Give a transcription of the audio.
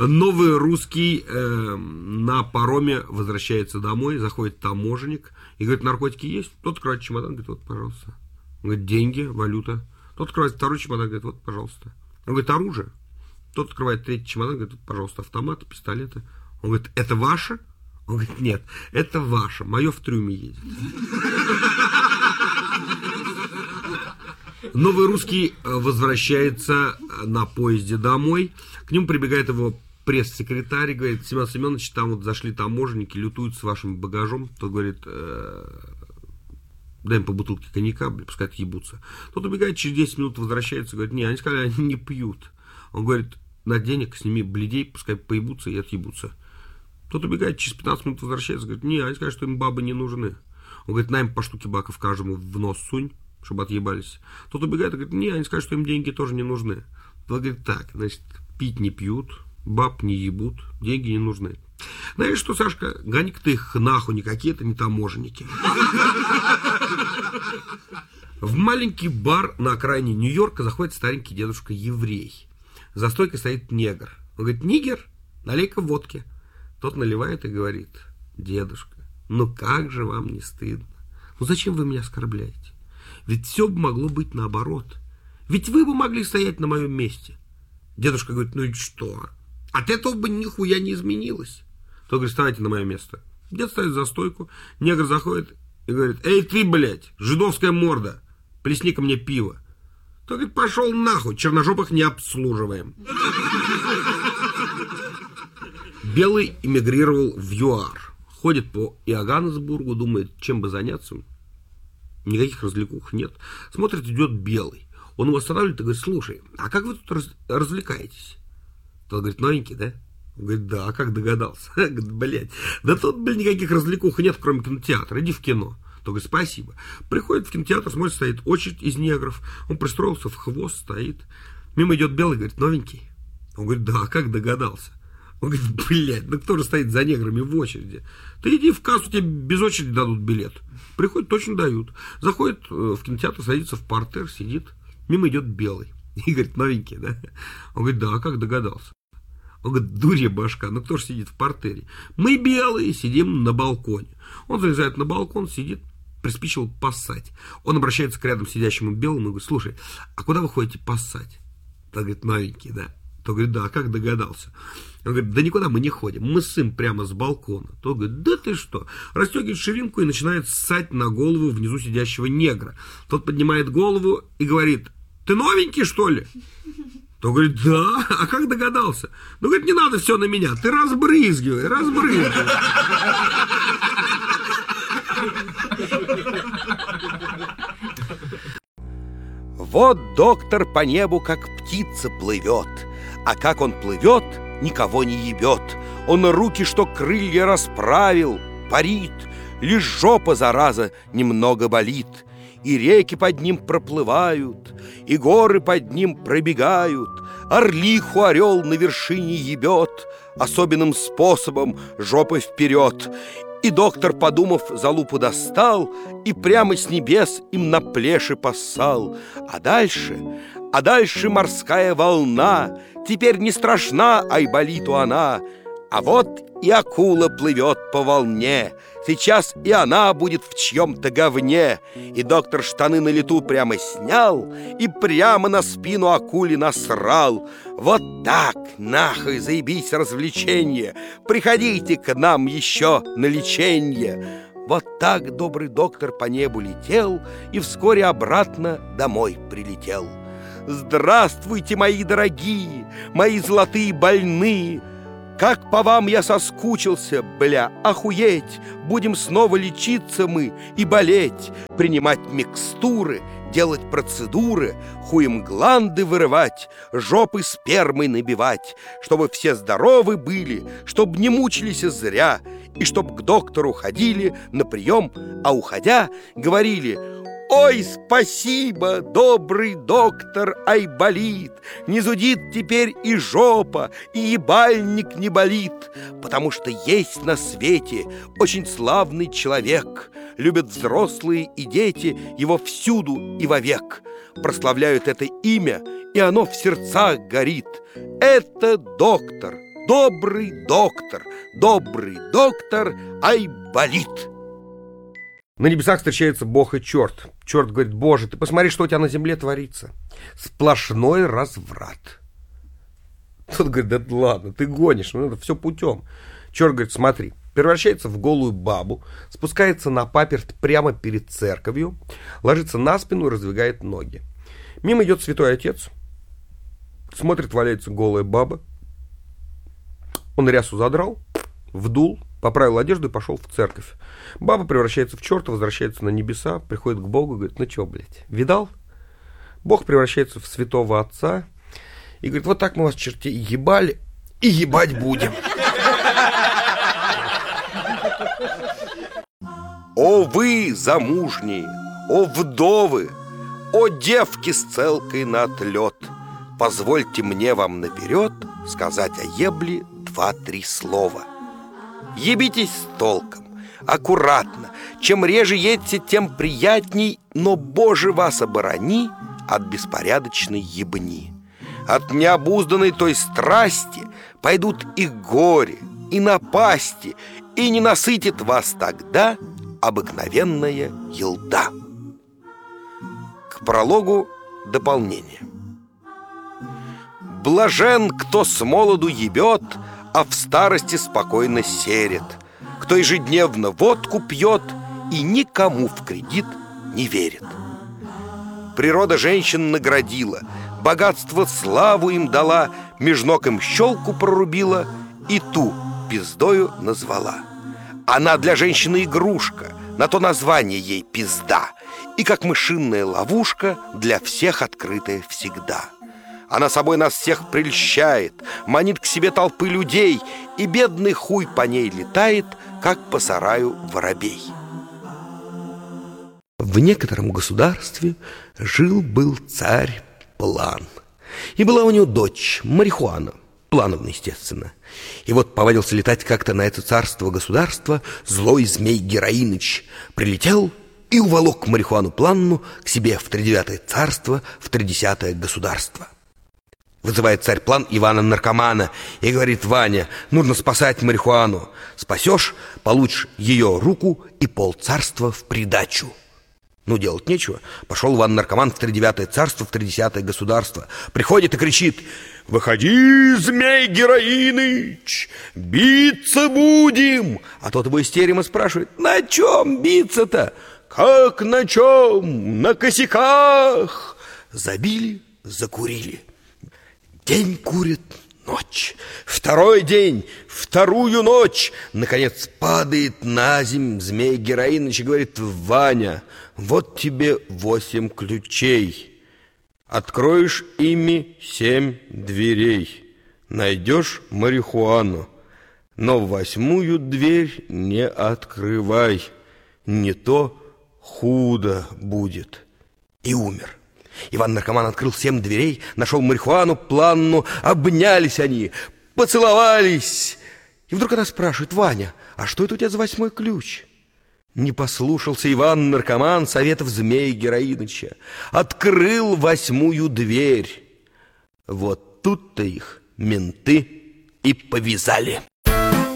Новый русский на пароме возвращается домой, заходит таможенник и говорит: наркотики есть? Тот открывает чемодан, говорит: вот, пожалуйста. Он говорит: деньги, валюта. Тот открывает второй чемодан, говорит: вот, пожалуйста. Он говорит: оружие. Тот открывает третий чемодан, говорит: вот, пожалуйста, автоматы, пистолеты. Он говорит: это ваше? Он говорит: нет, это ваше, мое в трюме едет. Новый русский возвращается на поезде домой. К нему прибегает его пресс-секретарь и говорит: Семен Семенович, там вот зашли таможенники, лютуют с вашим багажом. Тот говорит: дай им по бутылке коньяка, пускай отъебутся. Тот убегает, через 10 минут возвращается, говорит: не, они сказали, они не пьют. Он говорит: на денег сними бледей, пускай поебутся и отъебутся. Тот убегает, через 15 минут возвращается, говорит: не, они сказали, что им бабы не нужны. Он говорит: на им по штуке баков каждому в нос сунь, чтобы отъебались. Тот убегает и говорит: не, они сказали, что им деньги тоже не нужны. Тот говорит: так, значит, пить не пьют, баб не ебут, деньги не нужны. Знаешь что, Сашка, гони-ка ты их нахуй, никакие это не таможенники. В маленький бар на окраине Нью-Йорка заходит старенький дедушка-еврей. За стойкой стоит негр. Он говорит: нигер, налей-ка водки. Тот наливает и говорит: дедушка, ну как же вам не стыдно? Ну зачем вы меня оскорбляете? Ведь все бы могло быть наоборот. Ведь вы бы могли стоять на моем месте. Дедушка говорит: ну и что? От этого бы нихуя не изменилось. Тот говорит: вставайте на мое место. Дед ставит за стойку, негр заходит и говорит: эй ты, блядь, жидовская морда, плесни-ка мне пиво. Тот говорит: пошел нахуй, черножопых не обслуживаем. Белый эмигрировал в ЮАР. Ходит по Иоганнесбургу, думает, чем бы заняться. Никаких развлекух нет. Смотрит, идет белый. Он его останавливает и говорит: слушай, а как вы тут развлекаетесь? Тот говорит: новенький, да? Он говорит: да, а как догадался? Говорит: блядь, да тут, блядь, никаких развлекух нет, кроме кинотеатра, иди в кино. Тот говорит: спасибо. Приходит в кинотеатр, смотрит, стоит очередь из негров. Он пристроился в хвост, стоит. Мимо идет белый, говорит: новенький. Он говорит: да, а как догадался? Он говорит: блядь, ну кто же стоит за неграми в очереди? Ты иди в кассу, тебе без очереди дадут билет. Приходит, точно дают. Заходит в кинотеатр, садится в партер, сидит. Мимо идет белый. И говорит: новенький, да? Он говорит: да, а как догадался? Он говорит: дурья башка, ну кто же сидит в партере? Мы белые сидим на балконе. Он залезает на балкон, сидит, приспичил поссать. Он обращается к рядом сидящему белому и говорит: слушай, а куда вы ходите поссать? Тот говорит: новенький, да? Тот говорит: да, а как догадался? Он говорит: да никуда мы не ходим, мы ссым прямо с балкона. Тот говорит: да ты что? Расстегивает ширинку и начинает ссать на голову внизу сидящего негра. Тот поднимает голову и говорит: ты новенький, что ли? Тот говорит: да, а как догадался? Ну, говорит: не надо все на меня, ты разбрызгивай. Вот доктор по небу, как птица, плывет, а как он плывет, никого не ебет. Он руки, что крылья расправил, парит, лишь жопа, зараза, немного болит. И реки под ним проплывают, и горы под ним пробегают. Орлиху орел на вершине ебет, особенным способом жопой вперед. И доктор, подумав, за лупу достал и прямо с небес им на плеши поссал. А дальше морская волна, теперь не страшна айболиту она. А вот и акула плывет по волне, сейчас и она будет в чьем-то говне. И доктор штаны на лету прямо снял и прямо на спину акуле насрал. Вот так, нахуй, заебись развлечение, приходите к нам еще на леченье. Вот так добрый доктор по небу летел и вскоре обратно домой прилетел. Здравствуйте, мои дорогие, мои золотые больные! Как по вам я соскучился, бля, охуеть! Будем снова лечиться мы и болеть, принимать микстуры, делать процедуры, хуем гланды вырывать, жопы спермой набивать, чтобы все здоровы были, чтобы не мучились зря, и чтоб к доктору ходили на прием, а уходя говорили: ой, спасибо, добрый доктор Айболит, не зудит теперь и жопа, и ебальник не болит, потому что есть на свете очень славный человек. Любят взрослые и дети его всюду и вовек. Прославляют это имя, и оно в сердцах горит. Это доктор добрый доктор, айболит. На небесах встречаются Бог и черт. Черт говорит: Боже, ты посмотри, что у тебя на земле творится. Сплошной разврат. Тот говорит: да ладно, ты гонишь, это все путем. Черт говорит: смотри. Превращается в голую бабу, спускается на паперт прямо перед церковью, ложится на спину и раздвигает ноги. Мимо идет святой отец, смотрит, валяется голая баба. Он рясу задрал, вдул, поправил одежду и пошел в церковь. Баба превращается в черта, возвращается на небеса, приходит к Богу и говорит: ну что, блядь, видал? Бог превращается в святого отца и говорит: вот так мы вас, чертей, ебали и ебать будем. О вы, замужние, о вдовы, о девки с целкой на отлет, позвольте мне вам наперед сказать о ебле 2-3 слова. Ебитесь с толком, аккуратно. Чем реже едьте, тем приятней, но, Боже, вас оборони от беспорядочной ебни. От необузданной той страсти пойдут и горе, и напасти, и не насытит вас тогда обыкновенная елда. К прологу дополнение. Блажен, кто с молоду ебет, а в старости спокойно серет, кто ежедневно водку пьет и никому в кредит не верит. Природа женщин наградила, богатство славу им дала, меж ног им щелку прорубила и ту пиздою назвала. Она для женщины игрушка, на то название ей пизда, и как мышиная ловушка для всех открытая всегда. Она собой нас всех прельщает, манит к себе толпы людей, и бедный хуй по ней летает, как по сараю воробей. В некотором государстве жил-был царь План, и была у него дочь Марихуана, Плановна, естественно. И вот повадился летать как-то на это царство-государство злой змей Героиныч. Прилетел и уволок Марихуану Планну к себе в 39-е царство, в 30-е государство. Вызывает царь План Ивана-наркомана и говорит: Ваня, нужно спасать Марихуану. Спасешь, получишь ее руку и полцарства в придачу. Ну, делать нечего. Пошел Иван-наркоман в 39-е царство, в 30-е государство. Приходит и кричит: выходи, змей Героиныч, биться будем. А тот его истеримо спрашивает: на чем биться-то? Как на чем? На косяках. Забили, закурили. День курит, ночь. Второй день, вторую ночь. Наконец падает на земь змей Героиныч и говорит: Ваня, вот тебе 8 ключей. Откроешь ими 7 дверей. Найдешь марихуану, но 8-ю дверь не открывай, не то худо будет. И умер. Иван-наркоман открыл 7 дверей, нашел Марихуану Планну, обнялись они, поцеловались. И вдруг она спрашивает: Ваня, а что это у тебя за 8-й ключ? Не послушался Иван-наркоман советов змея Героиныча, открыл 8-ю дверь. Вот тут-то их менты и повязали.